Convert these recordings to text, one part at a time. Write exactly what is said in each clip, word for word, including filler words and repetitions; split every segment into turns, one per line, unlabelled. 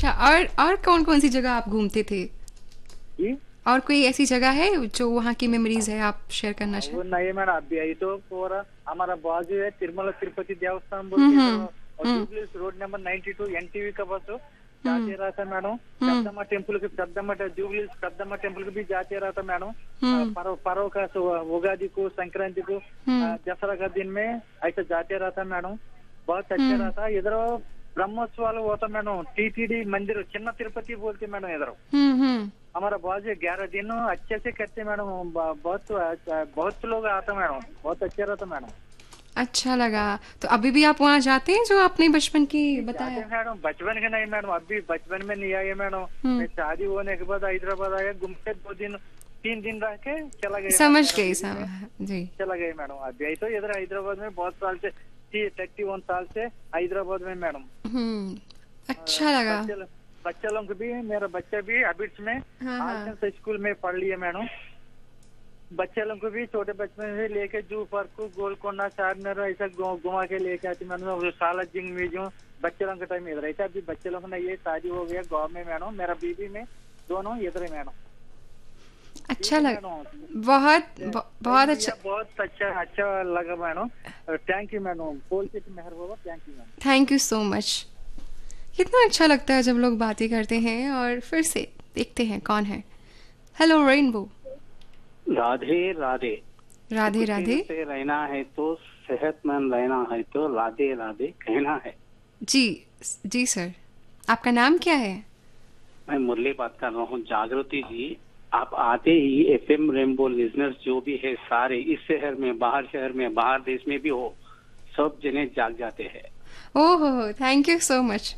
अच्छा, और और कौन कौन सी जगह आप घूमते थे?
जी।
और कोई ऐसी जगह है जो वहाँ की मेमोरीज है आप शेयर करना
हाँ,
चाहें?
वो नहीं है मैडम, अभी आई तो पूरा हमारा बाजू है तिरुमला तिरुपति देवस्थान बोल
हम्म
के इधर,
हम्म
और
हम्म
jubilee road number ninety two NTV का बस
हम्म
जाते रहा था मैडम।
हम्म
पेద్దమ్మ टेम्पल के पेద్దమ్మ जुबली पेద్దమ్మ टेम्पल को भी जाते रहा था मैडम। आ,
हम्म
पर्व पर्व का सु- उगादि को, संक्रांति को, आ,
हम्म
दसरा का दिन में ऐसा जाते रहा था मैडम। बहुत अच्छा
हम्म
रहा था इधर। ब्रह्मोत्सवाలు होता मैडम, टीटीडी मंदिर चिन्ना तिरुपति बोलते मैडम इधर।
हम्म हम्म
हमारा बहुत ग्यारह दिन अच्छे से करते मैडम। ब- बहुत बहुत लोग आता मैडम, बहुत अच्छा रहता मैडम।
अच्छा लगा। तो अभी भी आप वहाँ जाते हैं जो आपने बचपन की
जी जाते
बताया?
हैं मैडम, बचपन के नहीं मैडम, अभी बचपन में नहीं आए मैडम।
हम्म
मैं शादी होने के बाद हैदराबाद आया, घूमते दो दिन तीन दिन रह के चला गया मैडम।
समझ
मेरा
गई,
बीवी में
समझ जी।
चला गया मैडम। अभी आई तो इधर हैदराबाद में बहुत साल से, थर्टी वन साल से हैदराबाद में मैडम।
हम्म
अ,
अच्छा लगा।
बच्चे बच्चे लोग को भी, मेरा बच्चा भी अबिट्स में
हाँ हाँ।
आर्ट्स स्कूल में पढ़ लिया मैडम। बच्चे लोग को भी छोटे बचपन से लेके जू पार्क को, गोलकोंडा, चारमीनार ऐसा घु- घुमा के लेके आती मैडम। सालाजिंग म्यूजियम बच्चे लोगों का टाइम इधर रहता है। अभी बच्चे लोग ने ये शादी हो गया गाँव में मैडम, मेरा बीबी में दोनों इधर है मैडम। ठीक
अच्छा
है
लग
मैडम।
बहुत ब- बहुत
टाइम
अच्छा।
दिया, बहुत अच्छा अच्छा लगा मैडम। थैंक यू मैडम, बोल के मेहर बाबा, thank you madam.
Thank you so much. कितना अच्छा लगता है जब लोग बातें करते हैं। और फिर से देखते हैं कौन है। Hello rainbow.
राधे राधे।
राधे
सुखचैन
राधे।
से रहना है तो सेहतमंद रहना है तो राधे राधे कहना है।
जी जी सर, आपका नाम क्या है?
मैं मुरली बात कर रहा हूँ। जागृति जी, आप आते ही एफएम रेनबो लिजनर्स जो भी है सारे, इस शहर में, बाहर शहर में, बाहर देश में भी हो, सब जने जाग जाते हैं।
ओहो, थैंक यू सो मच।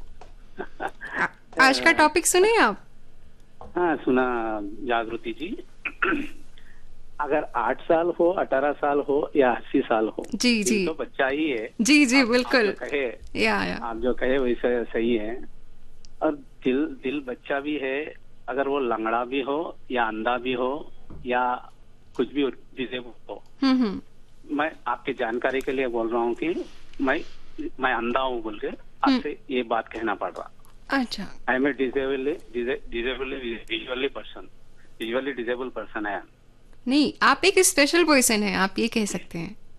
आज का टॉपिक सुने आप?
हाँ सुना जागृति जी। अगर आठ साल हो, अठारह साल हो या अस्सी साल हो,
जी जी
दिल तो बच्चा ही है।
जी जी
आप, आप
बिल्कुल।
जो कहे
या या
आप जो कहे वैसे सही है। और दिल दिल बच्चा भी है, अगर वो लंगड़ा भी हो या अंधा भी हो या कुछ भी डिसेबल हो।
हम्म हम्म
मैं आपकी जानकारी के लिए बोल रहा हूँ कि मैं मैं अंधा हूँ बोल के आपसे ये बात कहना पड़ रहा।
अच्छा।
I M A disable disable visually person, visually disable person है।
नहीं, आप एक स्पेशल पर्सन हैं, आप ये कह सकते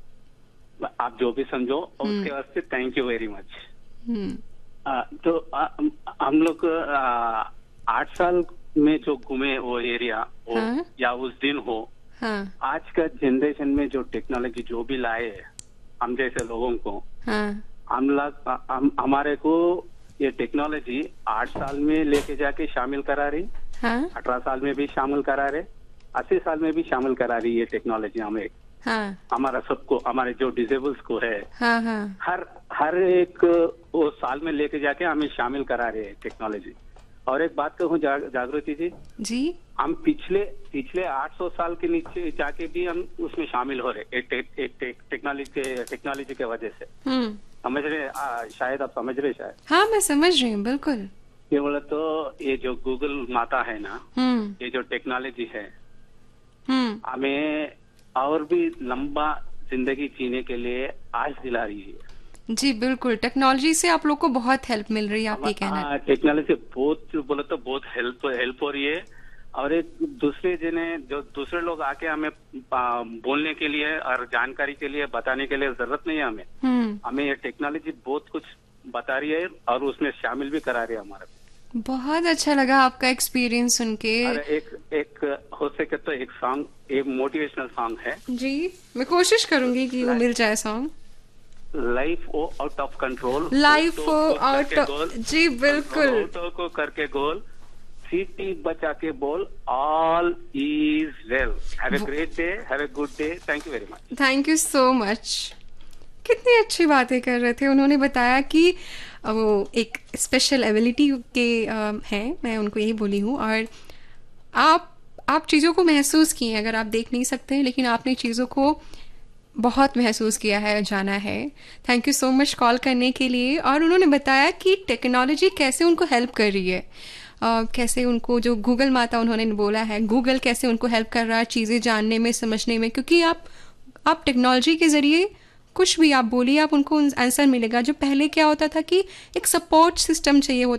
हैं।
आप जो भी समझो, और उसके वास्ते थैंक यू वेरी मच।
हम्म
तो आ, हम लोग आ, आठ साल में जो घूमे वो एरिया हो,
हाँ?
या उस दिन हो,
हाँ
आज का जनरेशन में जो टेक्नोलॉजी जो भी लाए है हम जैसे लोगों को,
हाँ
हम लोग हम, हमारे को ये टेक्नोलॉजी आठ साल में लेके जाके शामिल करा रही,
हाँ
अठारह साल में भी शामिल करा रहे, अस्सी साल में भी शामिल करा रही है टेक्नोलॉजी हमें,
हाँ
हमारा सबको, हमारे जो डिसेबल्स को है,
हाँ हाँ
हर हर एक वो साल में लेके जाके हमें शामिल करा रहे हैं टेक्नोलॉजी। और एक बात कहूँ जा, जागृति जी,
जी
हम पिछले पिछले आठ सौ साल के नीचे जाके भी हम उसमें शामिल हो रहे एक टे, टे, टे, टेक्नोलॉजी के टेक्नोलॉजी के वजह से।
हम्म
समझ रहे आ, शायद आप समझ रहे शायद।
हाँ मैं समझ रही हूँ बिल्कुल।
ये बोला तो ये जो गूगल माता है ना,
हम्म
ये जो टेक्नोलॉजी है
हम्म
हमें और भी लंबा जिंदगी जीने के लिए आश दिला रही है।
जी बिल्कुल, टेक्नोलॉजी से आप लोग को बहुत हेल्प मिल रही है, आप ये कहना है।
हाँ, टेक्नोलॉजी बहुत बोले तो बहुत हेल्प हेल्प हो रही है। और एक दूसरे जने जो दूसरे लोग आके हमें आ, बोलने के लिए और जानकारी के लिए बताने के लिए जरूरत नहीं है हमें।
हम्म
हमें ये टेक्नोलॉजी बहुत कुछ बता रही है और उसमें शामिल भी करा रही है हमारे को।
बहुत अच्छा लगा आपका एक्सपीरियंस सुन के।
और एक एक हो सके तो एक सॉन्ग, एक मोटिवेशनल सॉन्ग है।
जी, मैं कोशिश करूंगी कि वो मिल जाए song.
Life O out of control,
life
तो
हो
को
आउट
करके गोल,
जी बिल्कुल।
ऑटो को करके गोल, सीटी बचा के बोल, all is well. Have a great day, have a good day, thank you very much.
Thank you so much. कितनी अच्छी बातें कर रहे थे। उन्होंने बताया कि वो एक स्पेशल एबिलिटी के अ, हैं, मैं उनको यही बोली हूँ। और आप आप चीज़ों को महसूस किए, अगर आप देख नहीं सकते हैं लेकिन आपने चीज़ों को बहुत महसूस किया है, जाना है। Thank you so much call करने के लिए। और उन्होंने बताया कि टेक्नोलॉजी कैसे उनको हेल्प कर रही है। Uh, कैसे उनको, जो गूगल माता उन्होंने बोला है, गूगल कैसे उनको हेल्प कर रहा है चीज़ें जानने में, समझने में। क्योंकि आप आप टेक्नोलॉजी के ज़रिए कुछ भी आप बोलिए, आप उनको आंसर मिलेगा। जो पहले क्या होता था कि एक सपोर्ट सिस्टम चाहिए होता